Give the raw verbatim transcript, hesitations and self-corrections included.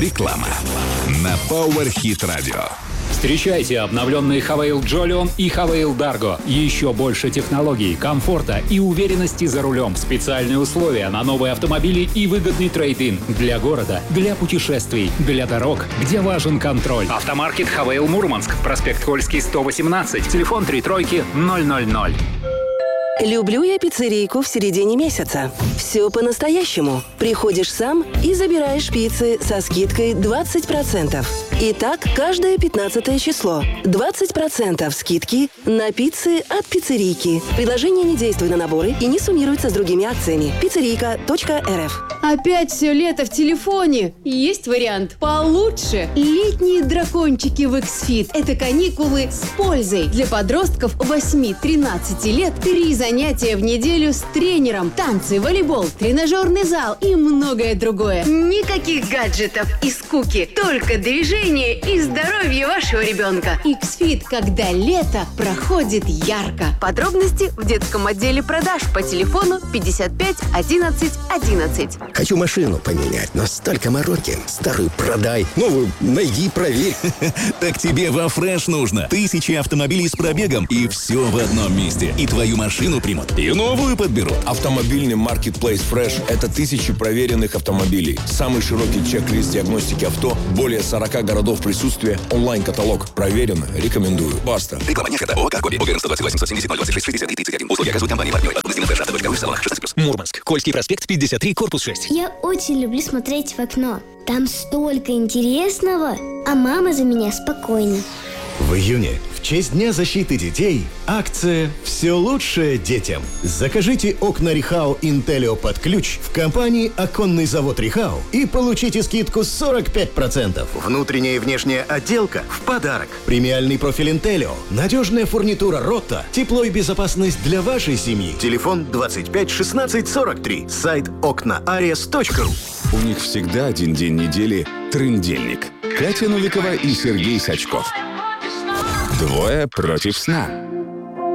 Реклама на Powerhit Radio. Встречайте обновленные Havail Jolion и Havail Dargo. Еще больше технологий, комфорта и уверенности за рулем. Специальные условия на новые автомобили и выгодный трейд-ин. Для города, для путешествий, для дорог, где важен контроль. Автомаркет Havail Мурманск. Проспект Кольский, сто восемнадцать. Телефон три тройки ноль ноль ноль. Люблю я пиццерийку в середине месяца. Все по-настоящему. Приходишь сам и забираешь пиццы со скидкой двадцать процентов. Итак, каждое пятнадцатое число. двадцать процентов скидки на пиццы от пиццерийки. Предложение не действует на наборы и не суммируется с другими акциями. пиццерийка точка эр эф. Опять все лето в телефоне. Есть вариант получше. Летние дракончики в X-Fit. Это каникулы с пользой. Для подростков восемь-тринадцать лет три занятия в неделю с тренером. Танцы, волейбол, тренажерный зал и многое другое. Никаких гаджетов и скуки. Только движение и здоровье вашего ребенка. X-Fit, когда лето проходит ярко. Подробности в детском отделе продаж по телефону пятьдесят пять одиннадцать одиннадцать. Хочу машину поменять, но столько мороки. Старую продай, новую найди, проверь. Так тебе во Фреш нужно. Тысячи автомобилей с пробегом и все в одном месте. И твою машину примут, и новую подберут. Автомобильный маркетплейс Фреш – это тысячи проверенных автомобилей. Самый широкий чек-лист диагностики авто, более сорок городов присутствия, онлайн-каталог. Проверено, рекомендую. Баста. Реклама не ОК, Коби, ОГРН сто двадцать восемь сто семьдесят ноль двадцать шесть шестьдесят три тридцать один. Услуги оказывают компания-партнер. Подробности на фреш точка ру в салонах шестнадцать плюс. Мурманск. Кольский проспект, пятьдесят три, корпус шесть. Я очень люблю смотреть в окно. Там столько интересного, а мама за меня спокойна. В июне, в честь Дня защиты детей, акция «Все лучшее детям». Закажите окна Рихау Интеллио под ключ в компании «Оконный завод Рихау» и получите скидку сорок пять процентов. Внутренняя и внешняя отделка в подарок. Премиальный профиль Интеллио, надежная фурнитура Ротта, тепло и безопасность для вашей семьи. Телефон двадцать пять шестнадцать сорок три. Сайт окна арес точка ру. У них всегда один день недели – трындельник. Катя Новикова и Сергей Сачков. Двое против сна.